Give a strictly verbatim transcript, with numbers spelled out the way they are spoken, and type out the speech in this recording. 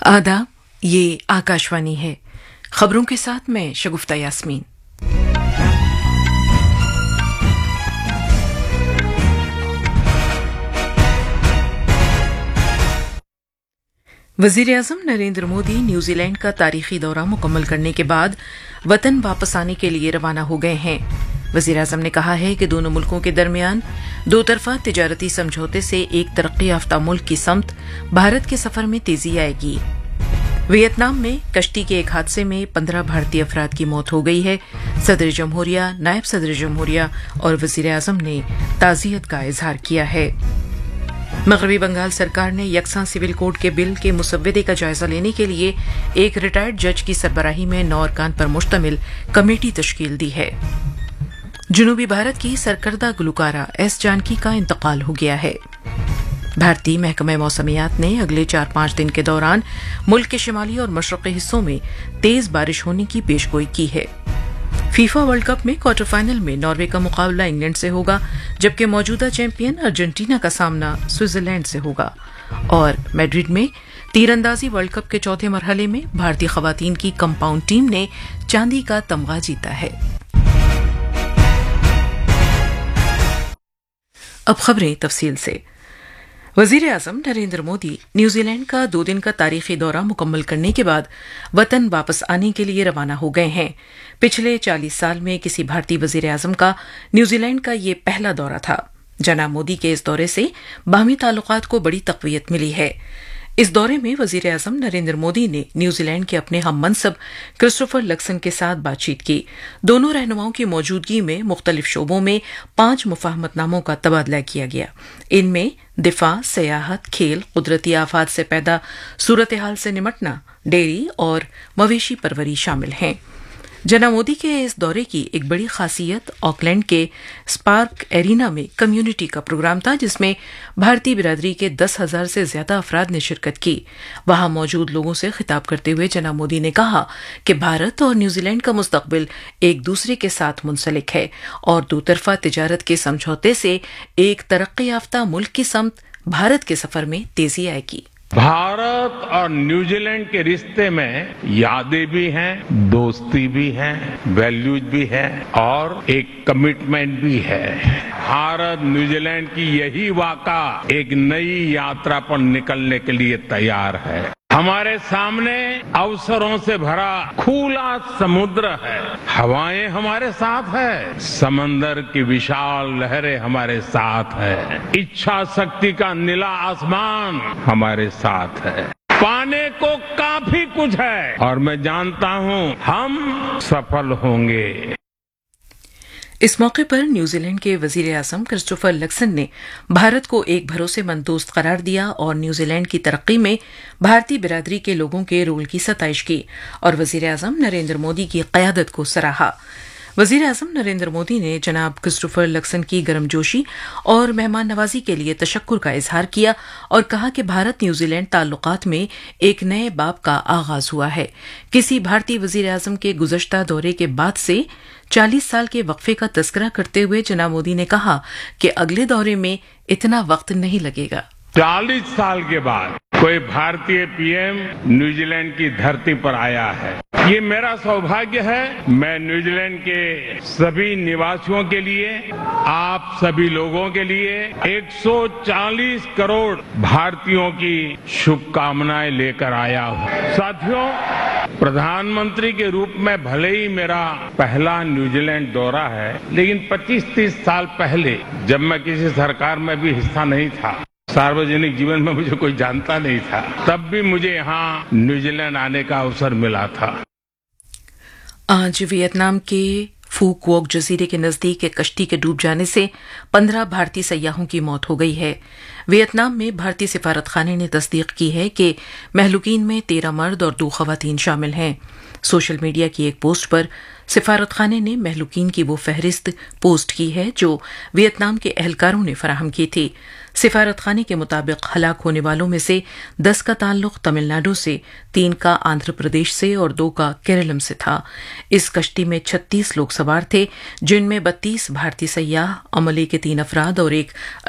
आदाब, ये आकाशवाणी है। खबरों के साथ मैं शगुफ्ता यास्मीन। वजीर-ए-आज़म नरेंद्र मोदी न्यूजीलैंड का तारीखी दौरा मुकम्मल करने के बाद वतन वापस आने के लिए रवाना हो गए हैं। वजीर-ए-आज़म ने कहा है कि दोनों मुल्कों के दरमियान दो तरफा तिजारती समझौते से एक तरक्की याफ्ता मुल्क की समत भारत के सफर में तेजी आएगी। वियतनाम में कश्ती के एक हादसे में पंद्रह भारतीय अफराद की मौत हो गई है। सदर जमहूरिया, नायब सदर जमहूरिया और वजीर-ए-आज़म ने ताज़ियत का इजहार किया है। मगरबी बंगाल सरकार ने यकसा सिविल कोड के बिल के मुसव्वदे का जायजा लेने के लिए एक रिटायर्ड जज की सरबराही में नौ अरकान पर मुश्तमिल कमेटी तश्कील दी है। जनूबी भारत की सरकर्दा गुलकारा एस जानकी का इंतकाल हो गया है। भारतीय महकमे मौसमियात ने अगले चार पांच दिन के दौरान मुल्क के शिमाली और मशरक़ी हिस्सों में तेज बारिश होने की पेशगोई की है। फीफा वर्ल्ड कप में क्वार्टर फाइनल में नॉर्वे का मुकाबला इंग्लैंड से होगा, जबकि मौजूदा चैंपियन अर्जेंटीना का सामना स्विट्जरलैंड से होगा। और मैड्रिड में तीरंदाजी वर्ल्ड कप के चौथे मरहले में भारतीय खवातीन की कंपाउंड टीम ने चांदी का तमगा जीता है। अब खबरें तफसील से। वजीर-ए-आज़म नरेंद्र मोदी न्यूजीलैंड का दो दिन का तारीखी दौरा मुकम्मल करने के बाद वतन वापस आने के लिए रवाना हो गए हैं। पिछले चालीस साल में किसी भारतीय वजीर-ए-आज़म का न्यूजीलैंड का ये पहला दौरा था। जनाब मोदी के इस दौरे से बाहमी ताल्लुकात को बड़ी तक़वियत मिली है। इस दौरे में वजीर-ए-आज़म नरेंद्र मोदी ने न्यूजीलैंड के अपने हम मनसब क्रिस्टोफर लक्सन के साथ बातचीत की। दोनों रहनुमाओं की मौजूदगी में मुख्तलिफ शोबों में पांच मुफाहमतनामों का तबादला किया गया। इनमें दिफा, सियाहत, खेल, कुदरती आफात से पैदा सूरत हाल से निमटना, डेयरी और मवेशी परवरी शामिल हैं। जनाब मोदी के इस दौरे की एक बड़ी खासियत ऑकलैंड के स्पार्क एरिना में कम्युनिटी का प्रोग्राम था, जिसमें भारतीय बिरादरी के दस हजार से ज्यादा अफराद ने शिरकत की। वहां मौजूद लोगों से खिताब करते हुए जनाब मोदी ने कहा कि भारत और न्यूजीलैंड का मुस्तकबिल एक दूसरे के साथ मुंसलिक है और दो तरफा तिजारत के समझौते से एक तरक्की याफ्ता मुल्क की समत भारत के सफर में तेजी आएगी। भारत और न्यूजीलैंड के रिश्ते में यादें भी हैं, दोस्ती भी है, वैल्यूज भी है और एक कमिटमेंट भी है। भारत न्यूजीलैंड की यही वाक़ा एक नई यात्रा पर निकलने के लिए तैयार है। हमारे सामने अवसरों से भरा खुला समुद्र है, हवाएं हमारे साथ है, समंदर की विशाल लहरें हमारे साथ है, इच्छा शक्ति का नीला आसमान हमारे साथ है। पाने को काफी कुछ है और मैं जानता हूं हम सफल होंगे। इस मौके पर न्यूजीलैंड के वजीर-ए-आज़म क्रिस्टोफर लक्सन ने भारत को एक भरोसेमंद दोस्त करार दिया और न्यूजीलैंड की तरक्की में भारतीय बिरादरी के लोगों के रोल की सताइश की और वजीर-ए-आज़म नरेंद्र मोदी की क़यादत को सराहा। वजीर-ए-आज़म नरेंद्र मोदी ने जनाब क्रिस्टोफर लक्सन की गर्मजोशी और मेहमान नवाजी के लिए तशक्कुर का इजहार किया और कहा कि भारत न्यूजीलैंड ताल्लुकात में एक नए बाब का आगाज हुआ है। किसी भारतीय वजीर-ए-आज़म के गुज़श्ता दौरे के बाद से चालीस साल के वक्फे का तस्करा करते हुए जनाब मोदी ने कहा कि अगले दौरे में इतना वक्त नहीं लगेगा। चालीस साल के बाद कोई भारतीय पीएम न्यूजीलैंड की धरती पर आया है, ये मेरा सौभाग्य है। मैं न्यूजीलैंड के सभी निवासियों के लिए, आप सभी लोगों के लिए एक सौ चालीस करोड़ भारतीयों की शुभकामनाएं लेकर आया हूं। साथियों, प्रधानमंत्री के रूप में भले ही मेरा पहला न्यूजीलैंड दौरा है, लेकिन पच्चीस तीस साल पहले जब मैं किसी सरकार में भी हिस्सा नहीं था, सार्वजनिक जीवन में मुझे कोई जानता नहीं था, तब भी मुझे यहाँ न्यूजीलैंड आने का अवसर मिला था। आज वियतनाम के फू क्वोक जजीरे के नजदीक एक कश्ती के डूब जाने से पंद्रह भारतीय सयाहों की मौत हो गई है। वियतनाम में भारतीय सिफारत खाने ने तस्दीक की है कि महलूकीन में तेरह मर्द और दो खवातीन शामिल हैं। सोशल मीडिया की एक पोस्ट पर सिफारत खाने ने महलूकीन की वो फहरिस्त पोस्ट की है जो वियतनाम के एहलकारों ने फराहम की थी। सिफारत खाने के मुताबिक हलाक होने वालों में से दस का ताल्लुक तमिलनाडु से, तीन का आंध्र प्रदेश से और दो का केरलम से था। इस कश्ती में छत्तीस लोग सवार थे, जिनमें बत्तीस भारतीय सयाह, अमले के तीन अफराद और एक